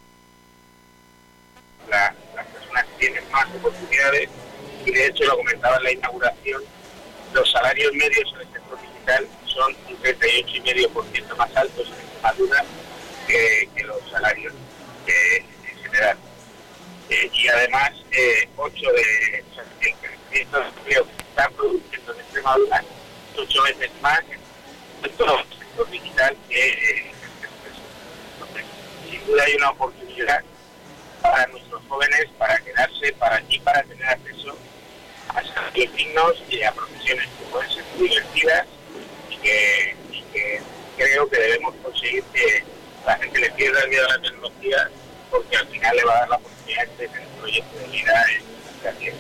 las personas tienen más oportunidades, y de hecho lo comentaba en la inauguración, los salarios medios en el sector digital son un 38,5% más altos en Extremadura que los salarios en general. Y además, 8 de estos empleos que están produciendo en Extremadura, 8 veces más en todo el sector digital que entonces, sin duda hay una oportunidad para nuestros jóvenes para quedarse para tener acceso a salarios dignos y a profesiones que pueden ser muy divertidas y que creo que debemos conseguir que la gente le pierda el miedo a la tecnología, porque al final le va a dar la oportunidad de tener un proyecto de vida en la tierra.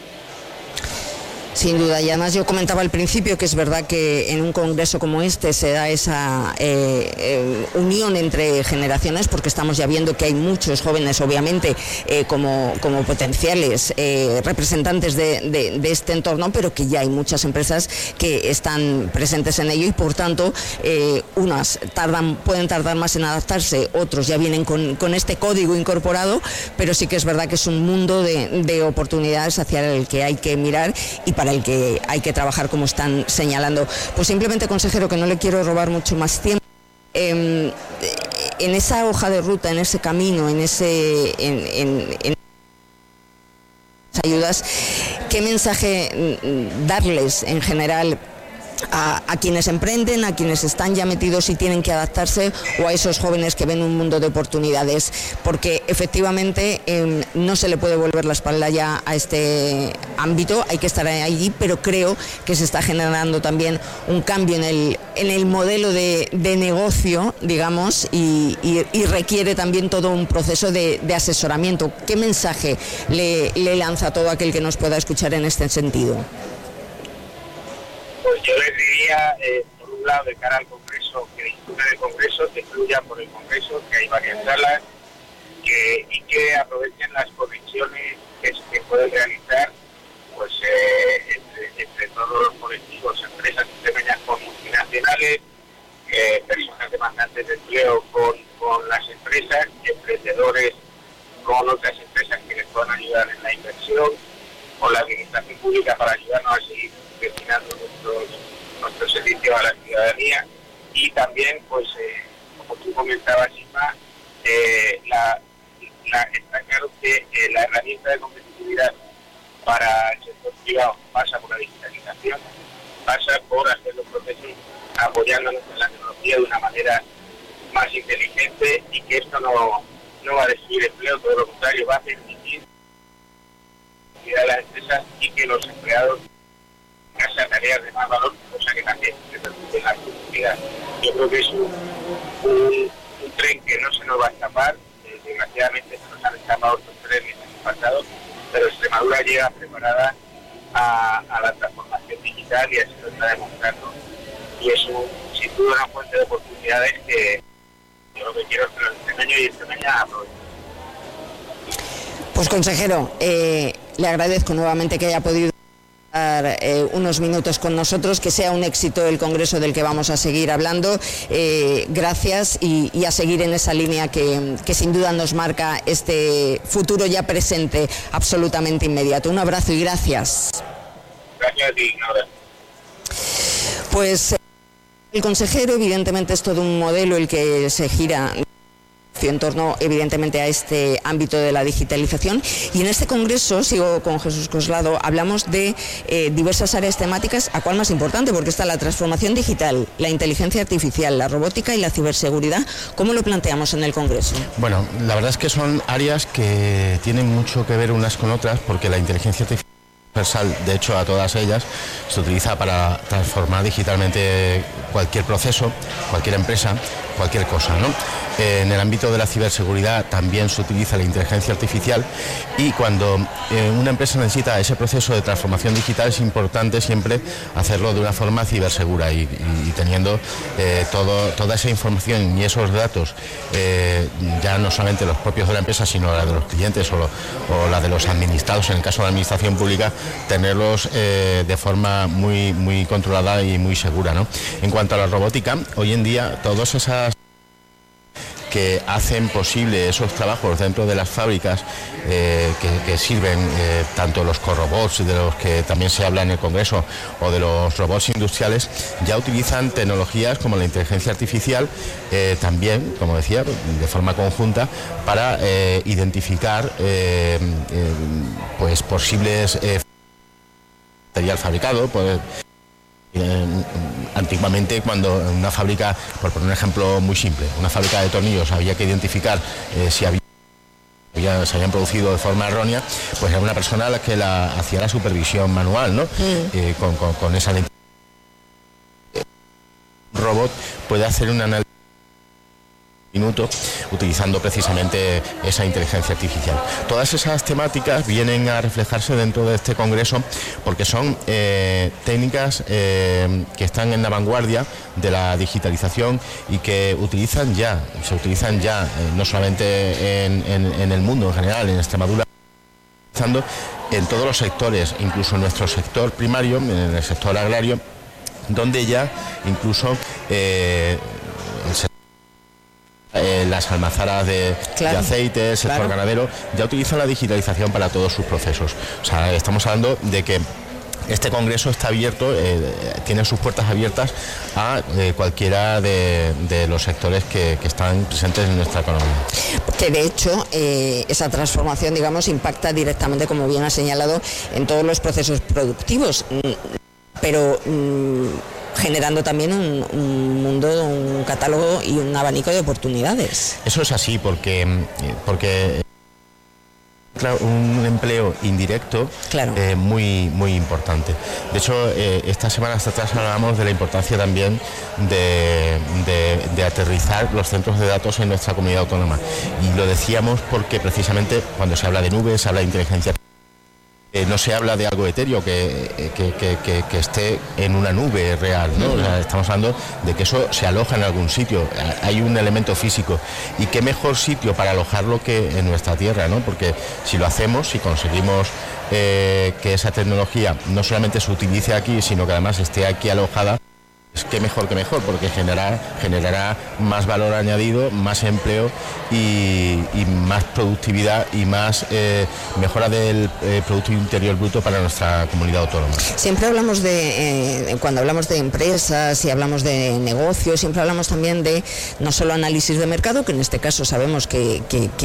Sin duda, y además yo comentaba al principio que es verdad que en un congreso como este se da esa unión entre generaciones, porque estamos ya viendo que hay muchos jóvenes, obviamente, como potenciales representantes de este entorno, pero que ya hay muchas empresas que están presentes en ello y, por tanto, unas pueden tardar más en adaptarse, otros ya vienen con este código incorporado, pero sí que es verdad que es un mundo de oportunidades hacia el que hay que mirar y para el que hay que trabajar, como están señalando. Pues simplemente, consejero, que no le quiero robar mucho más tiempo, en esa hoja de ruta, en ese camino, en ayudas, ¿qué mensaje darles en general a quienes emprenden, a quienes están ya metidos y tienen que adaptarse, o a esos jóvenes que ven un mundo de oportunidades? Porque efectivamente no se le puede volver la espalda ya a este ámbito, hay que estar allí, pero creo que se está generando también un cambio en el modelo de negocio, digamos, y requiere también todo un proceso de asesoramiento. ¿Qué mensaje le lanza a todo aquel que nos pueda escuchar en este sentido? Pues yo les diría, por un lado, de cara al Congreso, que disfruten del Congreso, que fluyan por el Congreso, que hay varias salas, y que aprovechen las conexiones que pueden realizar pues entre todos los colectivos, empresas pequeñas con multinacionales, personas demandantes de empleo con las empresas, emprendedores con otras empresas que les puedan ayudar en la inversión, o la administración pública para ayudarnos a seguir destinando nuestro servicio a la ciudadanía. Y también, pues, como tú comentabas, Isma, está claro que la herramienta de competitividad para el sector privado pasa por la digitalización, pasa por hacer los procesos apoyándonos en la tecnología de una manera más inteligente, y que esto no va a destruir empleo, todo lo contrario, va a permitir a las empresas y que los empleados hagan tareas de más valor, cosa que también se permite en la productividad. Yo creo que es un tren que no se nos va a escapar. Desgraciadamente se nos han escapado otros trenes en el pasado, pero Extremadura llega preparada a la transformación digital, y así lo está demostrando, y es sin duda una fuente de oportunidades que yo lo que quiero es que los extremeños y extremeñas aprovechen. Pues, consejero, le agradezco nuevamente que haya podido dar unos minutos con nosotros, que sea un éxito el Congreso del que vamos a seguir hablando. Gracias, y a seguir en esa línea que sin duda nos marca este futuro ya presente, absolutamente inmediato. Un abrazo y gracias. Gracias a ti, Nora. Pues el consejero, evidentemente, es todo un modelo el que se gira en torno, evidentemente, a este ámbito de la digitalización, y en este congreso, sigo con Jesús Coslado, hablamos de diversas áreas temáticas, a cuál más importante, porque está la transformación digital, la inteligencia artificial, la robótica y la ciberseguridad. ¿Cómo lo planteamos en el congreso? Bueno, la verdad es que son áreas que tienen mucho que ver unas con otras, porque la inteligencia artificial, de hecho, a todas ellas se utiliza para transformar digitalmente cualquier proceso, cualquier empresa, cualquier cosa, ¿no? En el ámbito de la ciberseguridad también se utiliza la inteligencia artificial, y cuando una empresa necesita ese proceso de transformación digital es importante siempre hacerlo de una forma cibersegura y teniendo toda esa información y esos datos, ya no solamente los propios de la empresa, sino la de los clientes o la de los administrados, en el caso de la administración pública, tenerlos de forma muy, muy controlada y muy segura, ¿no? En cuanto a la robótica, hoy en día todas esas que hacen posible esos trabajos dentro de las fábricas, que sirven tanto los corrobots, de los que también se habla en el Congreso, o de los robots industriales, ya utilizan tecnologías como la inteligencia artificial, también, como decía, de forma conjunta, para identificar pues posibles material fabricado. Antiguamente, cuando una fábrica, por poner un ejemplo muy simple, una fábrica de tornillos, había que identificar si se habían producido de forma errónea, pues era una persona la que hacía la supervisión manual, ¿no? Con esa lente. Un robot puede hacer un análisis minuto utilizando precisamente esa inteligencia artificial. Todas esas temáticas vienen a reflejarse dentro de este congreso porque son técnicas que están en la vanguardia de la digitalización y que se utilizan ya no solamente en el mundo en general, en Extremadura, en todos los sectores, incluso en nuestro sector primario, en el sector agrario, donde ya incluso las almazaras de aceite, el sector ganadero, ya utilizan la digitalización para todos sus procesos. O sea, estamos hablando de que este congreso está abierto, tiene sus puertas abiertas a cualquiera de los sectores que están presentes en nuestra economía. Que de hecho esa transformación, digamos, impacta directamente, como bien ha señalado, en todos los procesos productivos, pero generando también un mundo, un catálogo y un abanico de oportunidades. Eso es así porque un empleo indirecto, muy, muy importante. De hecho, esta semana hasta atrás hablábamos de la importancia también de aterrizar los centros de datos en nuestra comunidad autónoma. Y lo decíamos porque precisamente cuando se habla de nubes, se habla de inteligencia artificial. No se habla de algo etéreo que esté en una nube real, ¿no? O sea, estamos hablando de que eso se aloja en algún sitio, hay un elemento físico, y qué mejor sitio para alojarlo que en nuestra tierra, ¿no? Porque si lo hacemos, si conseguimos que esa tecnología no solamente se utilice aquí, sino que además esté aquí alojada, qué mejor que mejor, porque generará más valor añadido, más empleo y más productividad y más mejora del Producto Interior Bruto para nuestra comunidad autónoma. Siempre hablamos cuando hablamos de empresas y hablamos de negocios, siempre hablamos también de no solo análisis de mercado, que en este caso sabemos que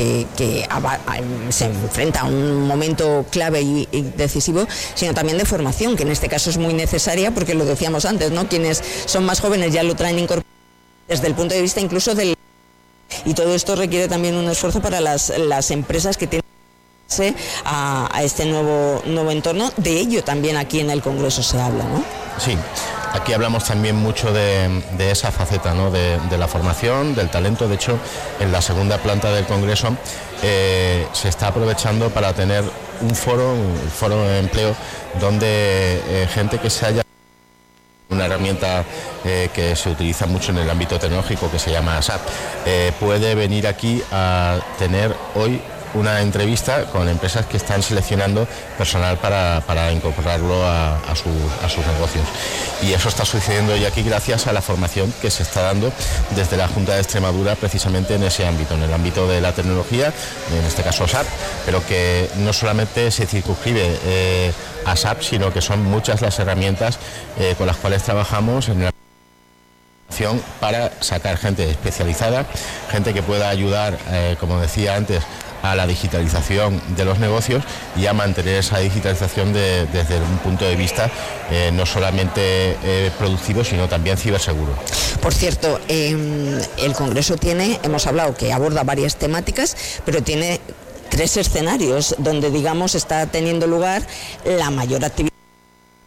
se enfrenta a un momento clave y decisivo, sino también de formación, que en este caso es muy necesaria, porque lo decíamos antes, ¿no? Quienes son más jóvenes ya lo traen incorporado desde el punto de vista incluso del... Y todo esto requiere también un esfuerzo para las empresas que tienen que a este nuevo entorno. De ello también aquí en el Congreso se habla, ¿no? Sí, aquí hablamos también mucho de esa faceta, ¿no? De la formación, del talento. De hecho, en la segunda planta del Congreso se está aprovechando para tener un foro de empleo donde gente que se haya... Una herramienta que se utiliza mucho en el ámbito tecnológico, que se llama SAP, puede venir aquí a tener hoy una entrevista con empresas que están seleccionando personal para incorporarlo a sus negocios. Y eso está sucediendo ya aquí gracias a la formación que se está dando desde la Junta de Extremadura precisamente en ese ámbito, en el ámbito de la tecnología, en este caso SAP, pero que no solamente se circunscribe a SAP, sino que son muchas las herramientas con las cuales trabajamos en la para sacar gente especializada, gente que pueda ayudar, como decía antes, a la digitalización de los negocios y a mantener esa digitalización desde un punto de vista no solamente productivo, sino también ciberseguro. Por cierto, el Congreso hemos hablado que aborda varias temáticas, pero tiene 3 escenarios donde, digamos, está teniendo lugar la mayor actividad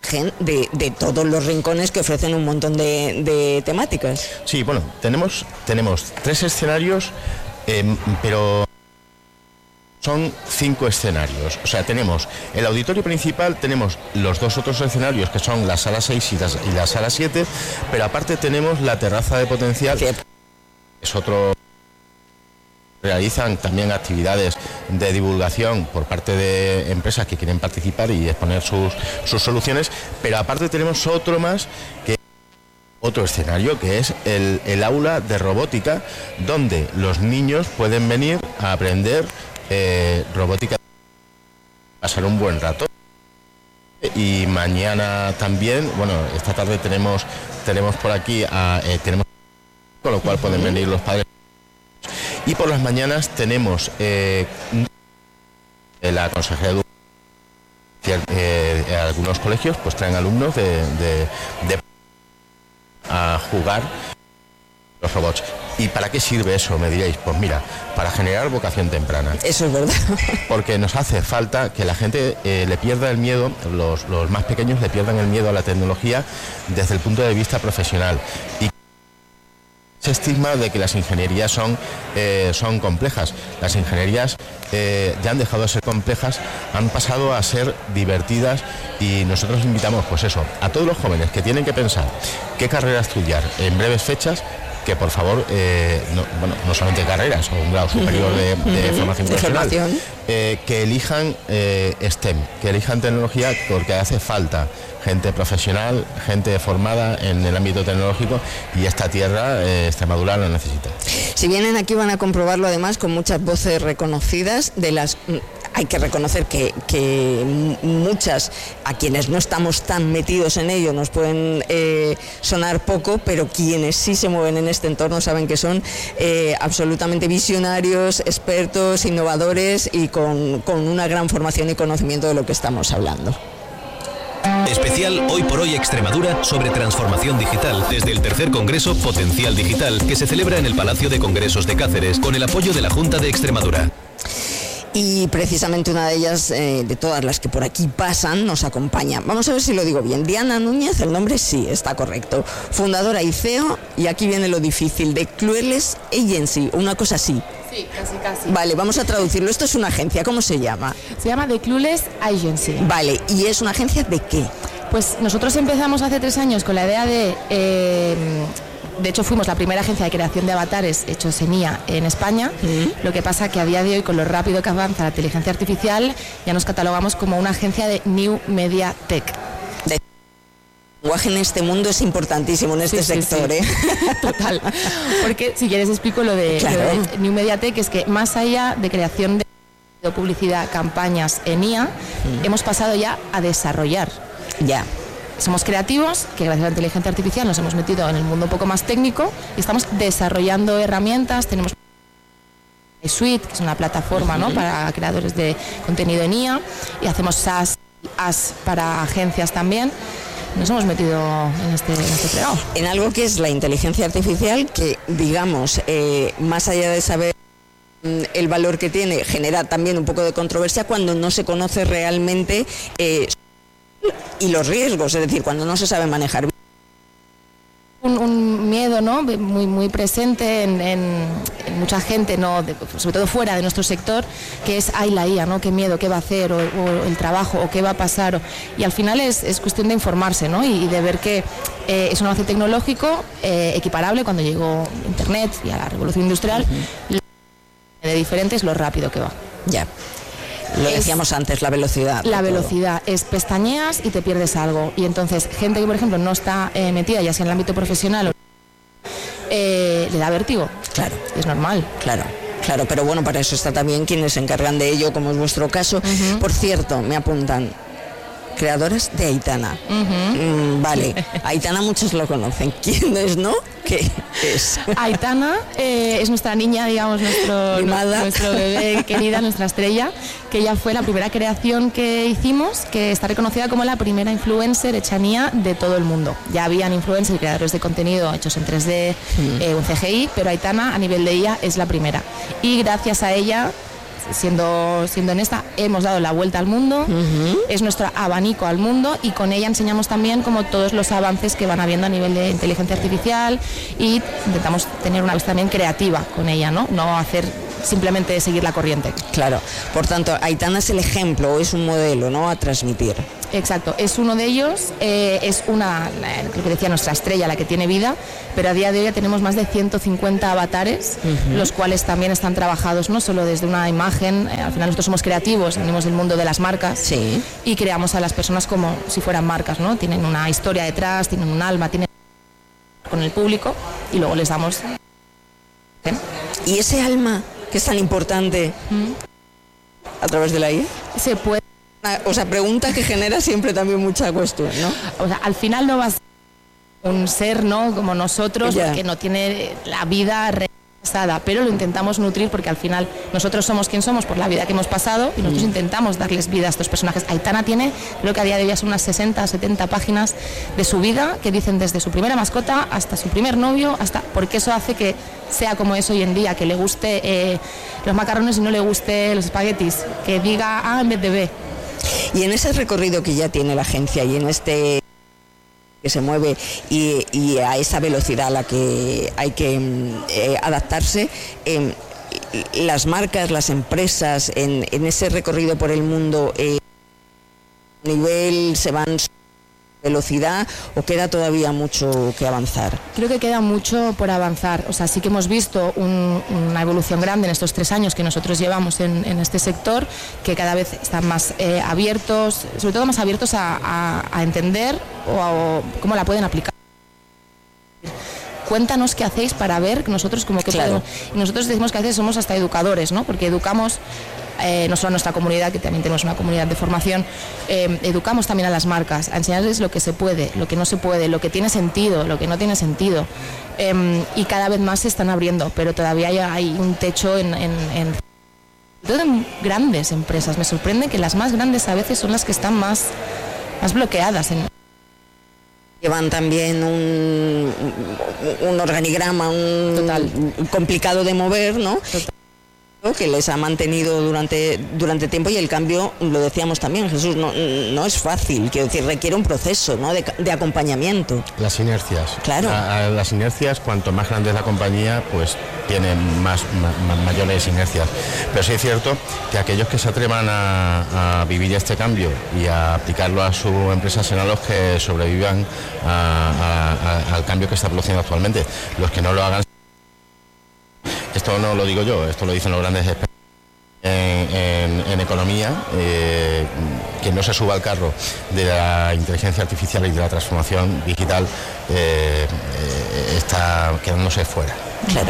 de todos los rincones que ofrecen un montón de temáticas. Sí, bueno, tenemos 3 escenarios, pero son 5 escenarios. O sea, tenemos el auditorio principal, tenemos los 2 otros escenarios que son la sala 6 y la sala 7, pero aparte tenemos la terraza de Potencial, que es otro. Realizan también actividades de divulgación por parte de empresas que quieren participar y exponer sus soluciones, pero aparte tenemos otro escenario que es el aula de robótica, donde los niños pueden venir a aprender robótica, pasar un buen rato. Y mañana también, bueno, esta tarde tenemos por aquí con lo cual pueden venir los padres. Y por las mañanas tenemos la Consejería de Educación, algunos colegios pues traen alumnos a jugar los robots. ¿Y para qué sirve eso? Me diréis, pues mira, para generar vocación temprana. Eso es verdad. Porque nos hace falta que la gente le pierda el miedo, los más pequeños le pierdan el miedo a la tecnología desde el punto de vista profesional. Y ese estigma de que las ingenierías son complejas. Las ingenierías ya han dejado de ser complejas, han pasado a ser divertidas, y nosotros invitamos, pues eso, a todos los jóvenes que tienen que pensar qué carrera estudiar en breves fechas, que por favor, no solamente carreras o un grado superior de formación profesional, que elijan STEM, que elijan tecnología, porque hace falta gente profesional, gente formada en el ámbito tecnológico, y esta tierra, Extremadura, lo necesita. Si vienen aquí van a comprobarlo, además, con muchas voces reconocidas. Hay que reconocer que muchas, a quienes no estamos tan metidos en ello, nos pueden sonar poco, pero quienes sí se mueven en este entorno saben que son absolutamente visionarios, expertos, innovadores y con una gran formación y conocimiento de lo que estamos hablando. Especial Hoy por Hoy Extremadura sobre transformación digital desde el tercer Congreso Potencial Digital, que se celebra en el Palacio de Congresos de Cáceres con el apoyo de la Junta de Extremadura. Y precisamente una de ellas, de todas las que por aquí pasan, nos acompaña. Vamos a ver si lo digo bien. Diana Núñez, el nombre sí, está correcto. Fundadora y CEO, y aquí viene lo difícil, de Clueless Agency, una cosa así. Sí, casi. Vale, vamos a traducirlo. Esto es una agencia, ¿cómo se llama? Se llama The Clueless Agency. Vale, ¿y es una agencia de qué? Pues nosotros empezamos hace 3 años con la idea de hecho fuimos la primera agencia de creación de avatares hechos en IA en España. Lo que pasa que a día de hoy, con lo rápido que avanza la inteligencia artificial, ya nos catalogamos como una agencia de New Media Tech. El lenguaje en este mundo es importantísimo en este sector. Sí. Total. Porque si quieres explico lo de New Media Tech, es que más allá de creación de publicidad, campañas en IA, hemos pasado ya a desarrollar. Ya. Somos creativos, que gracias a la inteligencia artificial nos hemos metido en el mundo un poco más técnico y estamos desarrollando herramientas. Tenemos Suite, que es una plataforma, ¿no?, para creadores de contenido en IA, y hacemos SaaS para agencias también. Nos hemos metido en este fregado. En algo que es la inteligencia artificial, que digamos, más allá de saber el valor que tiene, genera también un poco de controversia cuando no se conoce realmente y los riesgos, es decir, cuando no se sabe manejar. Un miedo, ¿no?, muy presente en mucha gente, ¿no?, sobre todo fuera de nuestro sector, que es la IA, ¿no?, qué miedo, qué va a hacer, o el trabajo, o qué va a pasar, y al final es cuestión de informarse, ¿no?, y de ver que es un avance tecnológico equiparable cuando llegó Internet y a la revolución industrial. De diferente es lo rápido que va. Ya. Lo decíamos antes, la velocidad. La velocidad es pestañeas y te pierdes algo. Y entonces, gente que, por ejemplo, no está metida ya sea en el ámbito profesional, le da vértigo. Claro. Es normal. Claro, pero bueno, para eso está también quienes se encargan de ello, como es vuestro caso. Por cierto, me apuntan, creadoras de Aitana. Vale, Aitana muchos lo conocen. ¿Quién es, no? ¿Qué es? Aitana es nuestra niña, digamos, nuestro bebé querida, nuestra estrella, que ella fue la primera creación que hicimos, que está reconocida como la primera influencer hecha en IA de todo el mundo. Ya habían influencers y creadores de contenido hechos en 3D, un CGI, pero Aitana a nivel de IA es la primera. Y gracias a ella siendo en esta, hemos dado la vuelta al mundo, es nuestro abanico al mundo, y con ella enseñamos también como todos los avances que van habiendo a nivel de inteligencia artificial, y intentamos tener una vista también creativa con ella, no hacer simplemente seguir la corriente. Claro, por tanto, Aitana es el ejemplo, es un modelo, ¿no?, a transmitir. Exacto, es uno de ellos, es lo que decía, nuestra estrella, la que tiene vida, pero a día de hoy tenemos más de 150 avatares, los cuales también están trabajados no solo desde una imagen, al final nosotros somos creativos, venimos del mundo de las marcas, y creamos a las personas como si fueran marcas, ¿no? Tienen una historia detrás, tienen un alma, tienen con el público, y luego les damos... ¿Y ese alma que es tan importante a través de la IA? Se puede... O sea, pregunta que genera siempre también mucha cuestión, ¿no? O sea, al final no vas un ser, ¿no?, como nosotros, porque no tiene la vida pasada, pero lo intentamos nutrir porque al final nosotros somos quien somos por la vida que hemos pasado, y nosotros intentamos darles vida a estos personajes. Aitana tiene, creo que a día de hoy son unas 60, 70 páginas de su vida que dicen desde su primera mascota hasta su primer novio, porque eso hace que sea como es hoy en día, que le guste los macarrones y no le guste los espaguetis, que diga A en vez de B. Y en ese recorrido que ya tiene la agencia y en este que se mueve y a esa velocidad a la que hay que adaptarse, las marcas, las empresas en ese recorrido por el mundo, ¿a nivel se van velocidad o queda todavía mucho que avanzar? Creo que queda mucho por avanzar. O sea, sí que hemos visto una evolución grande en estos 3 años que nosotros llevamos en este sector, que cada vez están más abiertos, sobre todo más abiertos a entender o cómo la pueden aplicar. Cuéntanos qué hacéis para ver nosotros como que podemos. Y nosotros decimos que a veces somos hasta educadores, ¿no? Porque educamos no solo a nuestra comunidad, que también tenemos una comunidad de formación, educamos también a las marcas, a enseñarles lo que se puede, lo que no se puede, lo que tiene sentido, lo que no tiene sentido, y cada vez más se están abriendo, pero todavía hay un techo en grandes empresas. Me sorprende que las más grandes a veces son las que están más bloqueadas. Llevan también un organigrama complicado de mover, ¿no? Total. Que les ha mantenido durante tiempo, y el cambio, lo decíamos también, Jesús, no es fácil, quiero decir, requiere un proceso, ¿no?, de acompañamiento. Las inercias. Claro. Las inercias, cuanto más grande es la compañía, pues tiene mayores inercias. Pero sí es cierto que aquellos que se atrevan a vivir este cambio y a aplicarlo a su empresa serán los que sobrevivan al cambio que está produciendo actualmente. Los que no lo hagan, esto no lo digo yo, esto lo dicen los grandes expertos en economía, que no se suba al carro de la inteligencia artificial y de la transformación digital está quedándose fuera. Claro.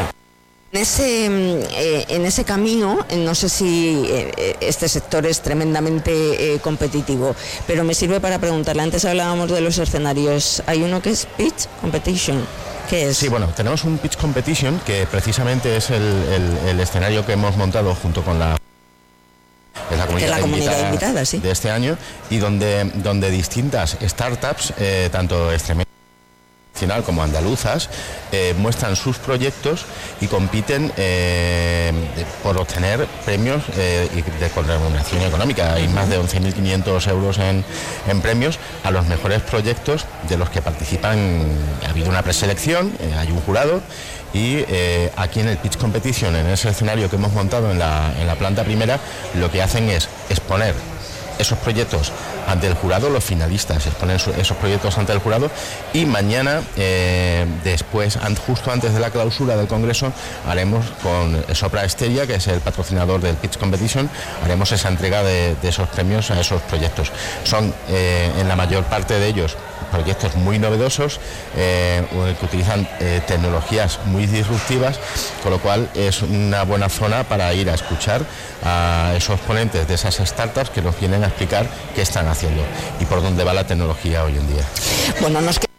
En ese camino, no sé si este sector es tremendamente competitivo, pero me sirve para preguntarle, antes hablábamos de los escenarios, hay uno que es Pitch Competition. ¿Qué es? Sí, bueno, tenemos un Pitch Competition que precisamente es el escenario que hemos montado junto con la comunidad invitada, sí, de este año, y donde distintas startups, tanto extremadamente como andaluzas, muestran sus proyectos y compiten por obtener premios con remuneración económica. Hay más de 11.500 euros en premios a los mejores proyectos de los que participan. Ha habido una preselección, hay un jurado, y aquí en el Pitch Competition, en ese escenario que hemos montado en la planta primera, lo que hacen es exponer esos proyectos ante el jurado, los finalistas exponen esos proyectos ante el jurado, y mañana, después, justo antes de la clausura del Congreso, haremos con Sopra Steria, que es el patrocinador del Pitch Competition, haremos esa entrega de esos premios a esos proyectos. Son, en la mayor parte de ellos, proyectos muy novedosos, que utilizan tecnologías muy disruptivas, con lo cual es una buena zona para ir a escuchar a esos ponentes de esas startups que nos vienen a explicar qué están haciendo y por dónde va la tecnología hoy en día. Bueno, nos queda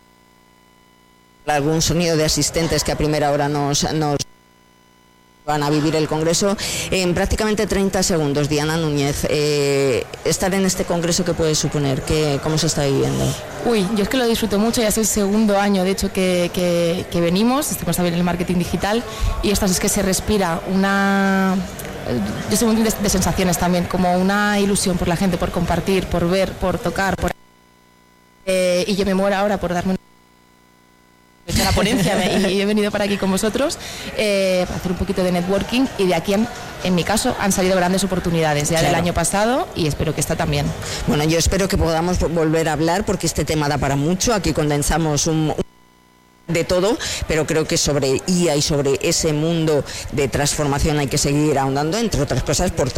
algún sonido de asistentes que a primera hora nos van a vivir el Congreso. En prácticamente 30 segundos, Diana Núñez, estar en este Congreso, ¿qué puede suponer? ¿Cómo se está viviendo? Uy, yo es que lo disfruto mucho, ya es el segundo año, de hecho, que venimos, estamos también en el marketing digital, y esto es que se respira una yo soy muy de sensaciones también, como una ilusión por la gente, por compartir, por ver, por tocar, y yo me muero ahora por darme una la ponencia y he venido para aquí con vosotros para hacer un poquito de networking, y de aquí en mi caso han salido grandes oportunidades ya del año pasado, y espero que esta también. Bueno, yo espero que podamos volver a hablar, porque este tema da para mucho. Aquí condensamos de todo, pero creo que sobre IA y sobre ese mundo de transformación hay que seguir ahondando, entre otras cosas por